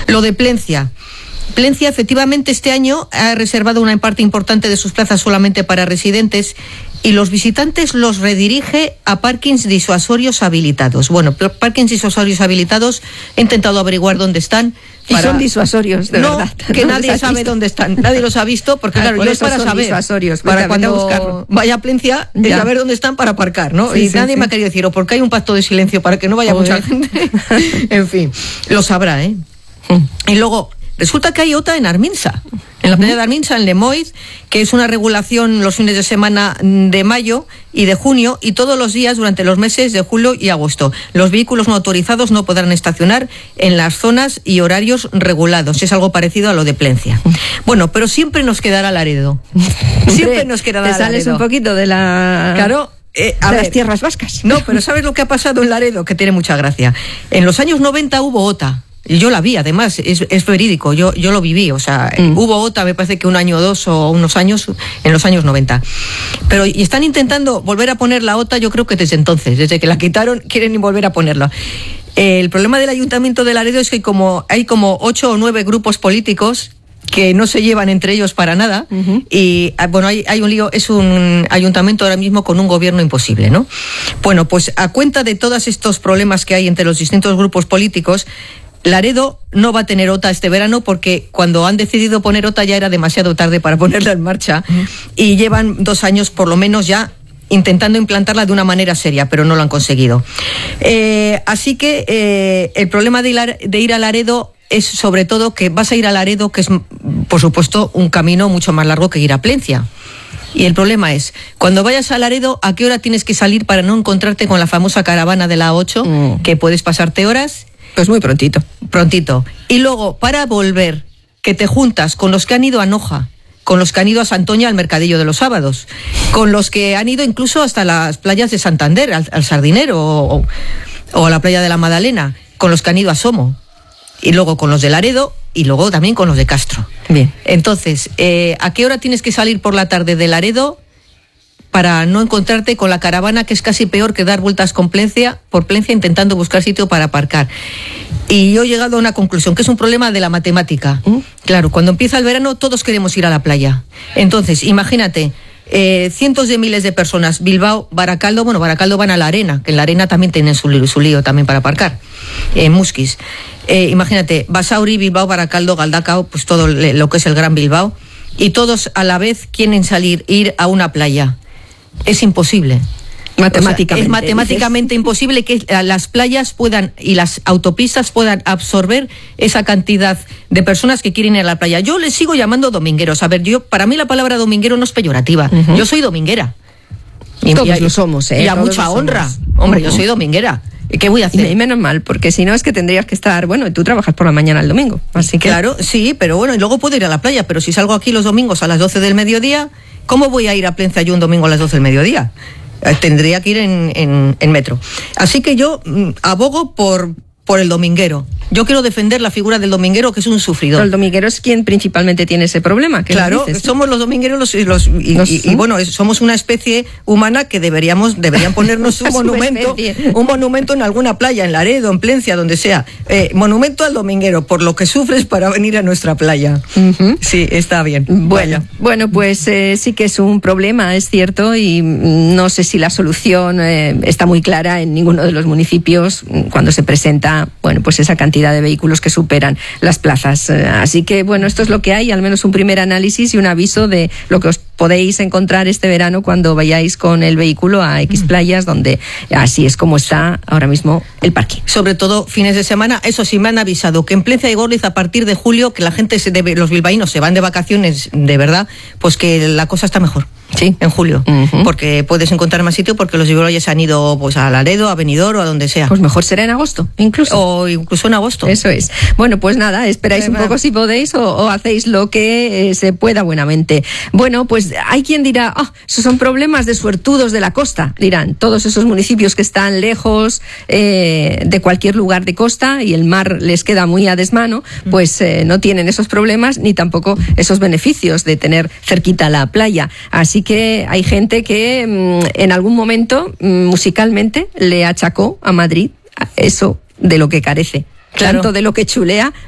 Lo de Plencia. Plencia, efectivamente, este año ha reservado una parte importante de sus plazas solamente para residentes y los visitantes los redirige a parkings disuasorios habilitados. Bueno, parkings disuasorios habilitados, he intentado averiguar dónde están. Y son disuasorios, de verdad. Que nadie sabe dónde están, nadie los ha visto, porque claro, yo es para saber, disuasorios, para cuando vaya a Plencia, es saber dónde están para aparcar, ¿no? Sí, y nadie me ha querido decir, o porque hay un pacto de silencio para que no vaya mucha gente. En fin, lo sabrá, ¿eh? Y luego, resulta que hay OTA en Arminsa, en la playa de Arminsa, en Lemoiz, que es una regulación los fines de semana de mayo y de junio y todos los días durante los meses de julio y agosto. Los vehículos no autorizados no podrán estacionar en las zonas y horarios regulados. Es algo parecido a lo de Plencia. Bueno, pero siempre nos quedará Laredo. Siempre nos quedará Laredo. Te sales un poquito de la... Claro. De las tierras vascas. No, pero ¿sabes lo que ha pasado en Laredo? Que tiene mucha gracia. En los años 90 hubo OTA. Y yo la vi, además, es verídico, yo lo viví, o sea, hubo OTA, me parece que un año o dos o unos años, en los años 90. Pero, y están intentando volver a poner la OTA, yo creo que desde entonces, desde que la quitaron, quieren volver a ponerla. El problema del Ayuntamiento de Laredo es que hay como 8 o 9 grupos políticos que no se llevan entre ellos para nada, y bueno, hay un lío, es un ayuntamiento ahora mismo con un gobierno imposible, ¿no? Bueno, pues a cuenta de todos estos problemas que hay entre los distintos grupos políticos, Laredo no va a tener OTA este verano porque cuando han decidido poner OTA ya era demasiado tarde para ponerla en marcha y llevan 2 años por lo menos ya intentando implantarla de una manera seria, pero no lo han conseguido. Así que el problema de ir a Laredo es sobre todo que vas a ir a Laredo, que es por supuesto un camino mucho más largo que ir a Plencia. Y el problema es, cuando vayas a Laredo, ¿a qué hora tienes que salir para no encontrarte con la famosa caravana de la A8, que puedes pasarte horas? Pues muy prontito. Prontito. Y luego, para volver, que te juntas con los que han ido a Noja, con los que han ido a Santoña al mercadillo de los sábados, con los que han ido incluso hasta las playas de Santander, al Sardinero o a la playa de la Madalena, con los que han ido a Somo, y luego con los de Laredo y luego también con los de Castro. Bien. Entonces, ¿a qué hora tienes que salir por la tarde de Laredo para no encontrarte con la caravana, que es casi peor que dar vueltas por Plencia intentando buscar sitio para aparcar? Y yo he llegado a una conclusión, que es un problema de la matemática. Claro, cuando empieza el verano todos queremos ir a la playa. Entonces, imagínate, cientos de miles de personas, Bilbao, Baracaldo van a la Arena, que en la Arena también tienen su lío también para aparcar, Musquis. Imagínate, Basauri, Bilbao, Baracaldo, Galdacao, pues todo lo que es el Gran Bilbao, y todos a la vez quieren ir a una playa. Es imposible. Matemáticamente. O sea, es matemáticamente imposible que las playas puedan y las autopistas puedan absorber esa cantidad de personas que quieren ir a la playa. Yo les sigo llamando domingueros. A ver, para mí la palabra dominguero no es peyorativa. Yo soy dominguera. Todos lo somos, Y a mucha honra. Hombre, yo soy dominguera. ¿Qué voy a hacer? Y menos mal, porque si no es que tendrías que estar, bueno, tú trabajas por la mañana el domingo, así que... Claro, sí, pero bueno, y luego puedo ir a la playa, pero si salgo aquí los domingos a las 12 del mediodía, ¿cómo voy a ir a Plencia yo un domingo a las 12 del mediodía? Tendría que ir en metro. Así que yo abogo por el dominguero. Yo quiero defender la figura del dominguero, que es un sufridor. Pero el dominguero es quien principalmente tiene ese problema. Claro, dices, somos los domingueros y bueno, somos una especie humana que deberían ponernos un monumento en alguna playa, en Laredo, en Plencia, donde sea. Monumento al dominguero, por lo que sufres para venir a nuestra playa. Sí, está bien. Bueno, pues sí que es un problema, es cierto, y no sé si la solución está muy clara en ninguno de los municipios cuando se presenta, bueno, pues esa cantidad de vehículos que superan las plazas. Así que, bueno, esto es lo que hay, al menos un primer análisis y un aviso de lo que os podéis encontrar este verano cuando vayáis con el vehículo a X playas, donde así es como está ahora mismo el parking. Sobre todo fines de semana. Eso sí, me han avisado que en Plencia y Gorliz a partir de julio, que la gente los bilbaínos se van de vacaciones de verdad, pues que la cosa está mejor. Sí, en julio, porque puedes encontrar más sitio, porque los bilbaínos se han ido pues a Laredo, a Benidorm o a donde sea. Pues mejor será en agosto, incluso. O incluso en agosto. Eso es. Bueno, pues nada, esperáis un poco si podéis o hacéis lo que se pueda buenamente. Bueno, pues hay quien dirá, esos son problemas de suertudos de la costa. Dirán, todos esos municipios que están lejos de cualquier lugar de costa y el mar les queda muy a desmano, pues no tienen esos problemas ni tampoco esos beneficios de tener cerquita la playa. Así que hay gente que en algún momento musicalmente le achacó a Madrid eso de lo que carece. Claro. Tanto de lo que chulea